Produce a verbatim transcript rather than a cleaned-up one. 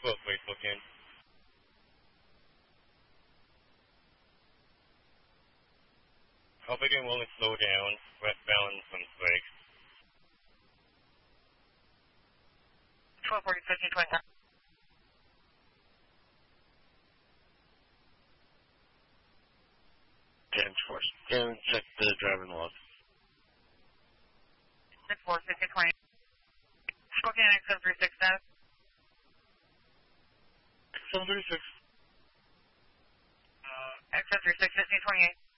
Both ways looking. Hope I can willing to slow down, westbound some swag. twelve forty, fifteen twenty. ten four. Can check the driving log. six four, fifteen twenty. Scorpion X seven three six status. seven three six. Uh, X seven three six, fifteen twenty-eight.